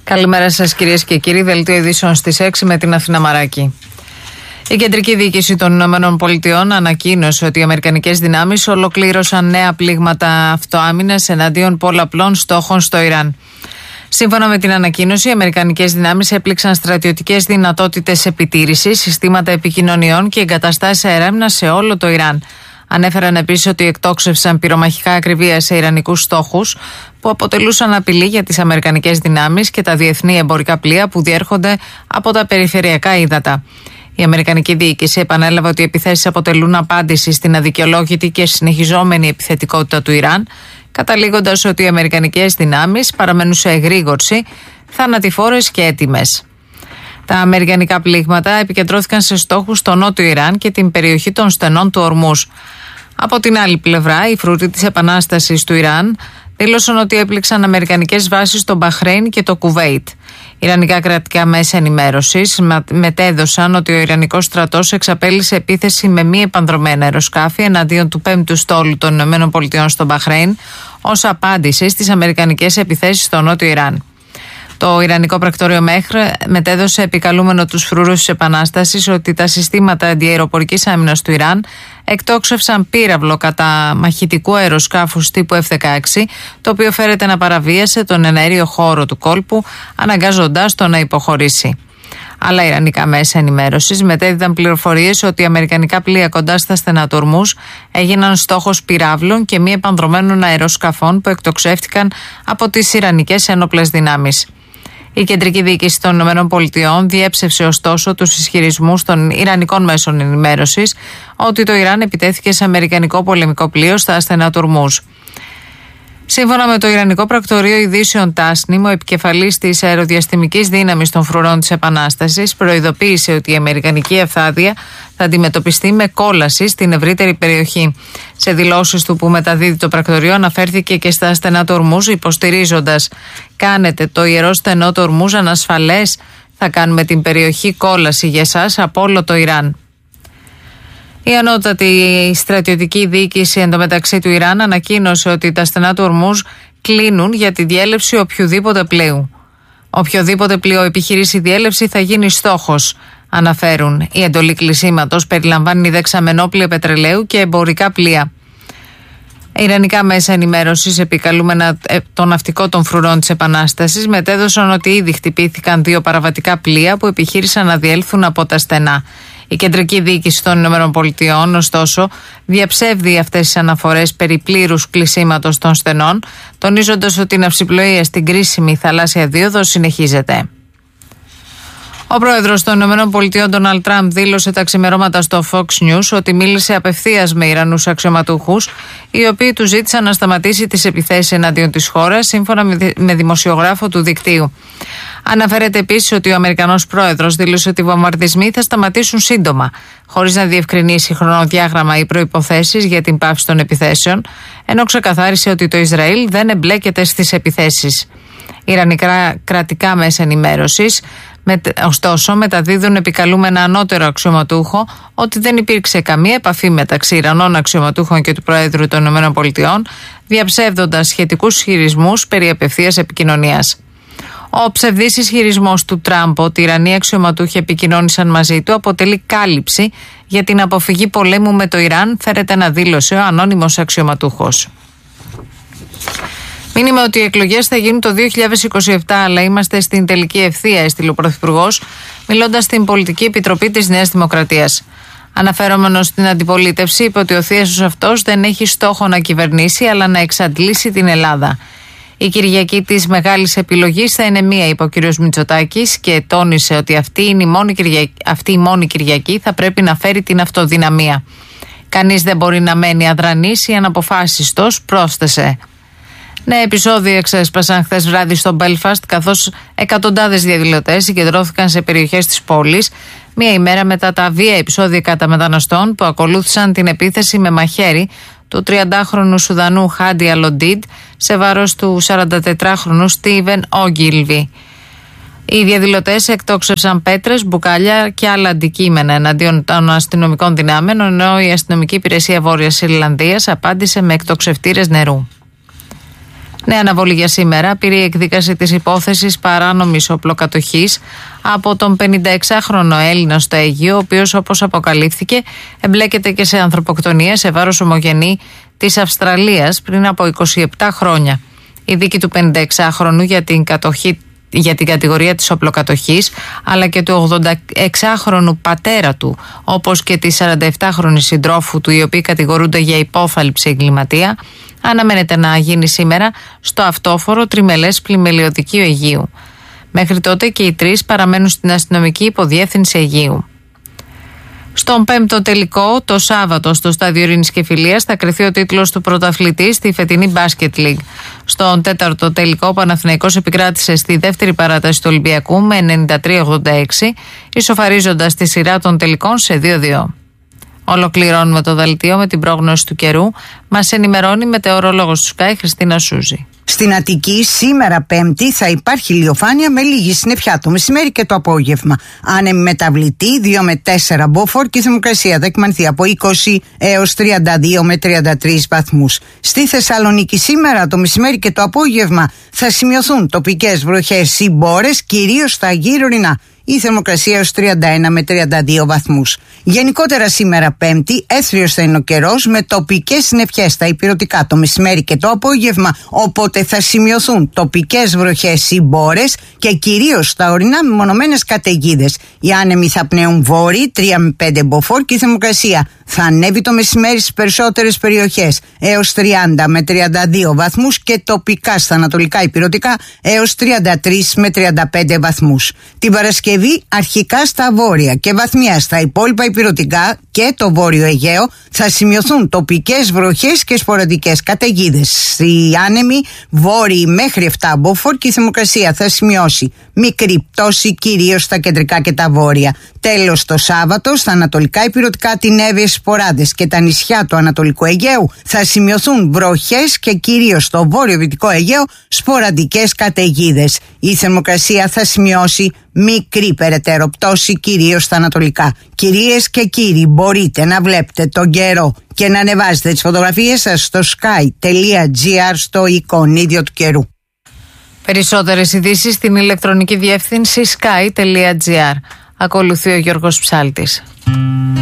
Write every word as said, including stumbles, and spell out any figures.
Καλημέρα σας κυρίες και κύριοι, δελτίο ειδήσεων στις έξι με την Αθήνα Μαράκη. Η Κεντρική Διοίκηση των Ηνωμένων Πολιτειών ανακοίνωσε ότι οι αμερικανικές δυνάμεις ολοκλήρωσαν νέα πλήγματα αυτοάμυνας εναντίον πολλαπλών στόχων στο Ιράν. Σύμφωνα με την ανακοίνωση, οι αμερικανικές δυνάμεις έπληξαν στρατιωτικές δυνατότητες επιτήρησης, συστήματα επικοινωνιών και εγκαταστάσεις αεράμυνας σε όλο το Ιράν. Ανέφεραν επίσης ότι εκτόξευσαν πυρομαχικά ακριβία σε ιρανικούς στόχους που αποτελούσαν απειλή για τις αμερικανικές δυνάμεις και τα διεθνή εμπορικά πλοία που διέρχονται από τα περιφερειακά ύδατα. Η αμερικανική διοίκηση επανέλαβε ότι οι επιθέσεις αποτελούν απάντηση στην αδικαιολόγητη και συνεχιζόμενη επιθετικότητα του Ιράν, καταλήγοντας ότι οι αμερικανικές δυνάμεις παραμένουν σε εγρήγορση, θανατηφόρες και έτοιμες. Τα αμερικανικά πλήγματα επικεντρώθηκαν σε στόχους στο νότιο Ιράν και την περιοχή των στενών του Ορμούς. Από την άλλη πλευρά, οι φρούτοι της επανάστασης του Ιράν δήλωσαν ότι έπληξαν αμερικανικές βάσεις στο Μπαχρέιν και το Κουβέιτ. Ιρανικά κρατικά μέσα ενημέρωσης μετέδωσαν ότι ο Ιρανικός στρατός εξαπέλυσε επίθεση με μη επανδρομένα αεροσκάφη εναντίον του πέμπτου στόλου των ΗΠΑ στο Μπαχρέιν ως απάντηση στις αμερικανικές επιθέσεις στο νότιο Ιράν. Το Ιρανικό πρακτορείο Μέχρ μετέδωσε επικαλούμενο τους φρούρους της Επανάστασης ότι τα συστήματα αντιαεροπορικής άμυνας του Ιράν εκτόξευσαν πύραυλο κατά μαχητικού αεροσκάφους τύπου εφ δεκαέξι, το οποίο φέρεται να παραβίασε τον εναέριο χώρο του κόλπου, αναγκάζοντάς το να υποχωρήσει. Άλλα ιρανικά μέσα ενημέρωσης μετέδιδαν πληροφορίες ότι οι αμερικανικά πλοία κοντά στα στενά του Ορμούς έγιναν στόχος πυράβλων και μη επανδρομένων αεροσκαφών που εκτοξεύτηκαν από τις ιρανικές ένοπλες δυνάμεις. Η Κεντρική Διοίκηση των ΗΠΑ διέψευσε ωστόσο τους ισχυρισμούς των ιρανικών μέσων ενημέρωσης ότι το Ιράν επιτέθηκε σε αμερικανικό πολεμικό πλοίο στα στενά του Ορμούς. Σύμφωνα με το Ιρανικό Πρακτορείο Ειδήσεων Τάσνιμ, ο επικεφαλής της αεροδιαστημικής δύναμης των φρουρών της Επανάστασης προειδοποίησε ότι η αμερικανική αυθάδεια θα αντιμετωπιστεί με κόλαση στην ευρύτερη περιοχή. Σε δηλώσεις του που μεταδίδει το πρακτορείο αναφέρθηκε και στα στενά του Ορμούς, υποστηρίζοντας «Κάνετε το ιερό στενό του Ορμούς ανασφαλές, θα κάνουμε την περιοχή κόλαση για εσάς από όλο το Ιράν». Η ανώτατη στρατιωτική διοίκηση εντωμεταξύ του Ιράν ανακοίνωσε ότι τα στενά του Ορμούς κλείνουν για τη διέλευση οποιοδήποτε πλοίου. Οποιοδήποτε πλοίο επιχειρήσει διέλευση θα γίνει στόχος, αναφέρουν. Η εντολή κλεισίματος περιλαμβάνει δεξαμενόπλοια πετρελαίου και εμπορικά πλοία. Ιρανικά μέσα ενημέρωσης επικαλούμενα το ναυτικό των φρουρών της Επανάστασης μετέδωσαν ότι ήδη χτυπήθηκαν δύο παραβατικά πλοία που επιχείρησαν να διέλθουν από τα στενά. Η Κεντρική Διοίκηση των ΗΠΑ, ωστόσο, διαψεύδει αυτές τις αναφορές περί πλήρους κλεισίματος των στενών, τονίζοντας ότι η ναυσιπλοεία στην κρίσιμη θαλάσσια δίωδο συνεχίζεται. Ο πρόεδρος των ΗΠΑ, Ντόναλντ Τραμπ, δήλωσε τα ξημερώματα στο Fox News ότι μίλησε απευθείας με Ιρανούς αξιωματούχους, οι οποίοι του ζήτησαν να σταματήσει τις επιθέσεις εναντίον της χώρας, σύμφωνα με δημοσιογράφο του δικτύου. Αναφέρεται επίσης ότι ο Αμερικανός πρόεδρος δήλωσε ότι οι βομβαρδισμοί θα σταματήσουν σύντομα, χωρίς να διευκρινίσει χρονοδιάγραμμα ή προϋποθέσεις για την πάυση των επιθέσεων, ενώ ξεκαθάρισε ότι το Ισραήλ δεν εμπλέκεται στις επιθέσεις. Ιρανικά κρατικά μέσα ενημέρωσης, ωστόσο, μεταδίδουν επικαλούμενα ανώτερο αξιωματούχο ότι δεν υπήρξε καμία επαφή μεταξύ Ιρανών αξιωματούχων και του Προέδρου των ΗΠΑ, διαψεύδοντας σχετικούς ισχυρισμούς περί απευθείας επικοινωνίας. Ο ψευδής ισχυρισμός του Τραμπ ότι οι Ιρανοί αξιωματούχοι επικοινώνησαν μαζί του αποτελεί κάλυψη για την αποφυγή πολέμου με το Ιράν, φέρεται να δήλωσε ο ανώνυμος αξιωματούχος. Μήνυμα ότι οι εκλογές θα γίνουν το δύο χιλιάδες είκοσι επτά, αλλά είμαστε στην τελική ευθεία, έστειλε ο Πρωθυπουργός, μιλώντας στην Πολιτική Επιτροπή της Νέας Δημοκρατίας. Αναφερόμενος στην αντιπολίτευση, είπε ότι ο θίασος αυτός δεν έχει στόχο να κυβερνήσει, αλλά να εξαντλήσει την Ελλάδα. Η Κυριακή της μεγάλης επιλογής θα είναι μία, είπε ο κ. Μητσοτάκης, και τόνισε ότι αυτή, είναι η μόνη Κυριακή, αυτή η μόνη Κυριακή θα πρέπει να φέρει την αυτοδυναμία. Κανείς δεν μπορεί να μένει αδρανής ή αναποφάσιστος, πρόσθεσε. Νέα επεισόδια εξέσπασαν χθες βράδυ στο Μπέλφαστ, καθώς εκατοντάδες διαδηλωτές συγκεντρώθηκαν σε περιοχές της πόλης, μία ημέρα μετά τα βία επεισόδια κατά μεταναστών που ακολούθησαν την επίθεση με μαχαίρι του τριαντάχρονου Σουδανού Χάντι Αλοντίντ σε βάρος του σαραντατετράχρονου Στίβεν Όγκιλβι. Οι διαδηλωτές εκτόξευσαν πέτρες, μπουκάλια και άλλα αντικείμενα εναντίον των αστυνομικών δυνάμεων, ενώ η αστυνομική υπηρεσία Βόρειας Ιρλανδίας απάντησε με εκτοξευτήρες νερού. Νέα αναβολή για σήμερα πήρε η εκδίκαση της υπόθεσης παράνομης οπλοκατοχής από τον πενηνταεξάχρονο Έλληνα στο Αιγαίο, ο οποίος, όπως αποκαλύφθηκε, εμπλέκεται και σε ανθρωποκτονία σε βάρος ομογενή της Αυστραλίας πριν από είκοσι επτά χρόνια. Η δίκη του πενηνταεξάχρονου για την κατοχή για την κατηγορία της οπλοκατοχής, αλλά και του ογδονταεξάχρονου πατέρα του, όπως και της σαρανταεπτάχρονης συντρόφου του, οι οποίοι κατηγορούνται για υπόθαλψη εγκληματία, αναμένεται να γίνει σήμερα στο αυτόφορο τριμελές πλημελιωδικείο Αιγαίου. Μέχρι τότε και οι τρεις παραμένουν στην αστυνομική υποδιεύθυνση Αιγαίου. Στον πέμπτο τελικό, το Σάββατο, στο Στάδιο Ειρήνης και Φιλίας, θα κριθεί ο τίτλος του πρωταθλητή στη φετινή Basket League. Στον τέταρτο τελικό, ο Παναθηναϊκός επικράτησε στη δεύτερη παράταση του Ολυμπιακού με ενενήντα τρία ογδόντα έξι, ισοφαρίζοντας τη σειρά των τελικών σε δύο δύο. Ολοκληρώνουμε το δελτίο με την πρόγνωση του καιρού. Μας ενημερώνει η μετεωρολόγος του Sky, Χριστίνα Σούζη. Στην Αττική σήμερα Πέμπτη θα υπάρχει ηλιοφάνεια με λίγη συννεφιά το μεσημέρι και το απόγευμα. Άνεμη μεταβλητή δύο με τέσσερα μποφόρ και η θερμοκρασία θα εκμανθεί από είκοσι έως τριάντα δύο με τριάντα τρεις βαθμούς. Στη Θεσσαλονίκη σήμερα το μεσημέρι και το απόγευμα θα σημειωθούν τοπικές βροχές ή μπόρες, κυρίως στα γύρω-ορεινά. Η θερμοκρασία έως τριάντα ένα με τριάντα δύο βαθμούς. Γενικότερα σήμερα Πέμπτη έθριος θα είναι ο καιρός με τοπικές συννεφιές στα ηπειρωτικά το μεσημέρι και το απόγευμα, οπότε θα σημειωθούν τοπικές βροχές ή μπόρες και κυρίως στα ορεινά μεμονωμένες καταιγίδες. Οι άνεμοι θα πνέουν βόρειοι τρία με πέντε μποφόρ και η θερμοκρασία θα ανέβει το μεσημέρι στις περισσότερες περιοχές έως τριάντα με τριάντα δύο βαθμούς και τοπικά στα ανατολικά ηπειρωτικά έως τριάντα τρεις με τριάντα πέντε βαθμούς. Την Παρασκευή αρχικά στα βόρεια και βαθμιά στα υπόλοιπα ηπειρωτικά και το βόρειο Αιγαίο θα σημειωθούν τοπικές βροχές και σποραδικές καταιγίδες. Οι άνεμοι βόρειοι μέχρι επτά μποφόρ και η θερμοκρασία θα σημειώσει μικρή πτώση κυρίως στα κεντρικά και τα βόρεια. Τέλος το Σάββατο στα ανατολικά ηπειρωτικά, την Εύβοια, Σποράδες και τα νησιά του Ανατολικού Αιγαίου θα σημειωθούν βροχές και κυρίως στο βόρειο-δυτικό Αιγαίο σποραδικές καταιγίδες. Η θερμοκρασία θα σημειώσει μικρή περαιτέρω πτώση κυρίως στα ανατολικά. Κυρίες και κύριοι, μπορείτε να βλέπετε τον καιρό και να ανεβάζετε τις φωτογραφίες σας στο sky.gr στο εικονίδιο του καιρού. Περισσότερες ειδήσεις στην ηλεκτρονική διεύθυνση sky.gr. Ακολουθεί ο Γιώργος Ψάλτης.